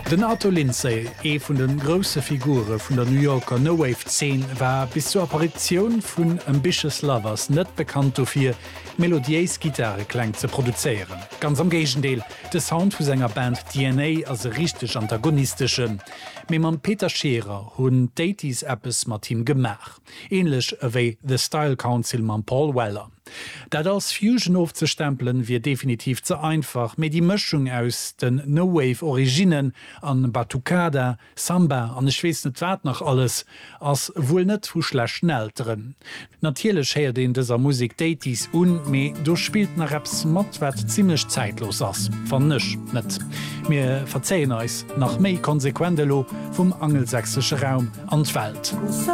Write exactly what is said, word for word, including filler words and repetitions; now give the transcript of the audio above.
Den Arthur Lindsay, e vun den grosse Figure vun der New Yorker No Wave zehn, war bis zur Apparition vun Ambitious Lovers net bekannt dofir melodiees Gitarreklang ze produzieren. Ganz am Gegendeel, de Sound vu senger Band D N A as richtig antagonistischen. Me man Peter Scherer hunn Daties Appes mat Team gemach. Ähnlich ewéi The Style Council man Paul Weller. Dat als Fusion aufzustempeln wie definitiv zu einfach, me die Mischung aus den No Wave Originen an Batucada, Samba an Schwesnetwert nach alles als wohl net vu schlecht älteren. Natürlich her den dieser Musik Daties un me durchspielt nach Raps Modwert ziemlich zeitlos ass van nisch net. Mir verzeihen eus nach méi konsequentelo vom angelsächsische Raum an Welt.